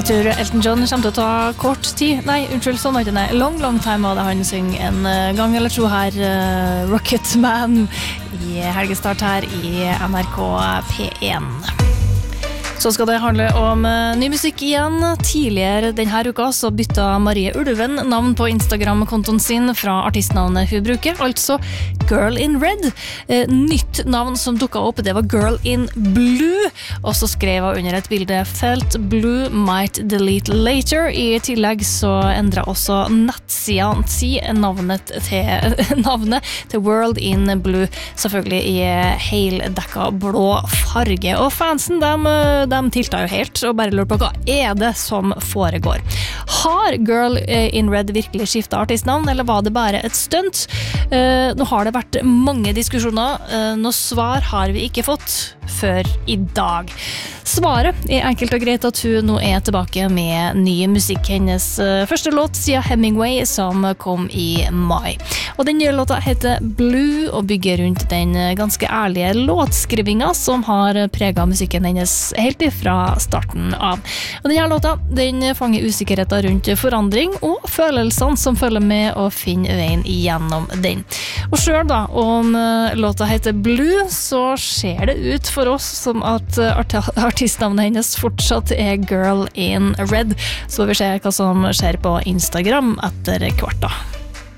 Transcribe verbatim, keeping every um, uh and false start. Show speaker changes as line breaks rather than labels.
Jeg tror Elton John kommer til å ta kort tid. Nei, unnskyld, sånn var det nei. Long, long time var det han synger en gang eller to her, uh, Rocket Man, i helgestart her i N R K P én. Så skal det handle om uh, ny musikk igjen. Tidligere denne uka så bytta Marie Ulven navn på Instagram-kontoen sin fra artistnavnet hun bruker, altså Girl in Red. Uh, nytt navn som dukket opp, det var Girl in Blue, og så skrev hun under et bilde Felt Blue might delete later. I tillegg så endret også nettsiden si navnet til, navnet til World in Blue, selvfølgelig i heldekka blå farge. Og fansen, dem de tilta jo helt og bare lurer på hva er det som foregår. Har Girl in Red virkelig skiftet artistnavn, eller var det bare et stunt? Uh, nå har det vært mange diskusjoner. Uh, noe svar har vi ikke fått før i dag. Svaret er enkelt og greit at hun nå er tilbake med ny musikk. Hennes uh, første låt siden Hemingway som kom i mai. Og den nye låta heter Blue og bygger rundt den ganske ærlige låtskrivinga som har preget musikken hennes helt fra starten av. Og denne låta, den fanger usikkerheten rundt forandring og følelsene som følger med å finne veien igjennom den. Og selv da, om låta heter Blue, så ser det ut for oss som at art- artistnavnet hennes fortsatt er Girl in Red. Så får vi se hva som skjer på Instagram etter hvert da.